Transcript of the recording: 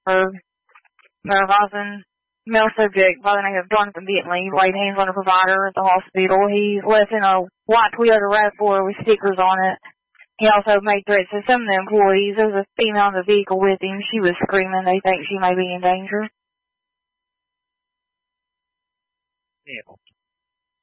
Marvin, male subject by the name of Jonathan Bentley, laid hands on a provider at the hospital. He left in a white Toyota RAV4 with stickers on it. He also made threats to some of the employees. There was a female in the vehicle with him. She was screaming. They think she may be in danger. Yeah.